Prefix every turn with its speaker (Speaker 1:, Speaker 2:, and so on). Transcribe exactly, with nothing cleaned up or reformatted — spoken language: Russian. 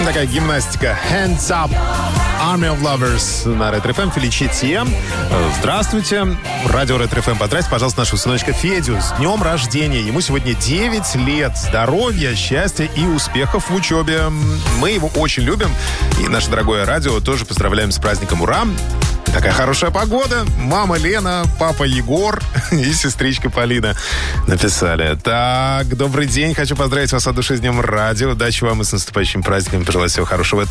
Speaker 1: Такая гимнастика. Hands Up. Army of Lovers на Ретро-ФМ. Феличите. Здравствуйте. Радио Ретро-ФМ. Поздравьте, пожалуйста, нашего сыночка Федю с днем рождения. Ему сегодня девять лет. Здоровья, счастья и успехов в учебе. Мы его очень любим. И наше дорогое радио тоже поздравляем с праздником. Ура! Такая хорошая погода. Мама Лена, папа Егор и сестричка Полина написали. Так, добрый день. Хочу поздравить вас от души с днем радио. Удачи вам и с наступающим праздником. Пожелать всего хорошего.